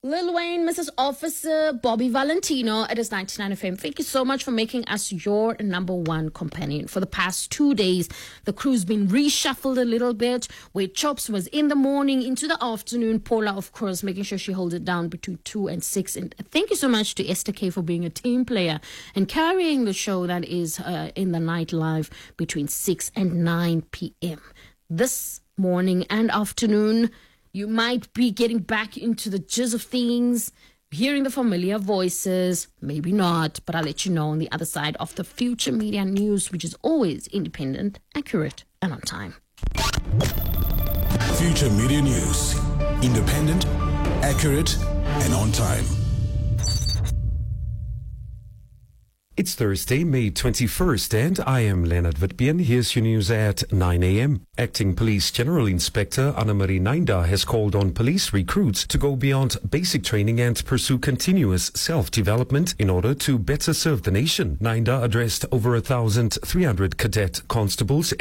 Lil Wayne, Mrs. Officer, Bobby Valentino. It is 99 FM. Thank you so much for making us your number one companion. For the past 2 days, the crew's been reshuffled a little bit, where Chops was in the morning into the afternoon. Paula, of course, making sure she holds it down between 2 and 6. And thank you so much to Esther K for being a team player and carrying the show that is in the night live between 6 and 9 p.m. This morning and afternoon, you might be getting back into the gist of things, hearing the familiar voices, maybe not, but I'll let you know on the other side of the Future Media News, which is always independent, accurate, and on time. Future Media News. Independent, accurate, and on time. It's Thursday, May 21st, and I am Leonard Witbeen. Here's your news at 9 a.m. Acting Police General Inspector Anna-Marie Nainda has called on police recruits to go beyond basic training and pursue continuous self-development in order to better serve the nation. Nainda addressed over 1,300 cadet constables